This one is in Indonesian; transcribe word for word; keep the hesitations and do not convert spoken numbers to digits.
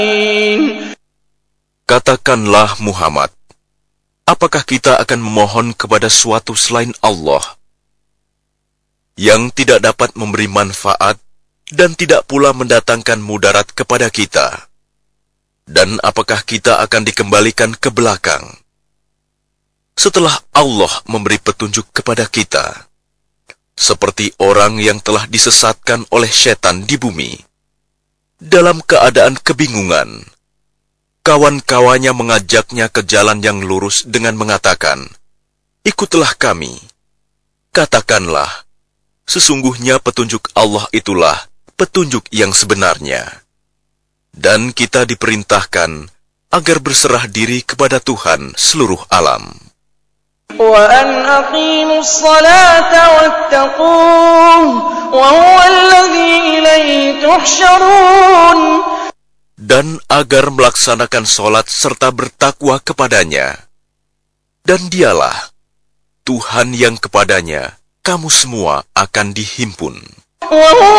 Katakanlah Muhammad, apakah kita akan memohon kepada suatu selain Allah yang tidak dapat memberi manfaat dan tidak pula mendatangkan mudarat kepada kita? Dan apakah kita akan dikembalikan ke belakang setelah Allah memberi petunjuk kepada kita, seperti orang yang telah disesatkan oleh setan di bumi? Dalam keadaan kebingungan, kawan-kawannya mengajaknya ke jalan yang lurus dengan mengatakan, "Ikutlah kami." Katakanlah, sesungguhnya petunjuk Allah itulah petunjuk yang sebenarnya. Dan kita diperintahkan agar berserah diri kepada Tuhan seluruh alam. وَأَنْ أَقِيمُوا الصَّلَاةَ وَاتَّقُوهُ وَهُوَ الَّذِي إِلَيْهِ تُحْشَرُونَ. Dan agar melaksanakan sholat serta bertakwa kepadanya. Dan dialah Tuhan yang kepadanya kamu semua akan dihimpun.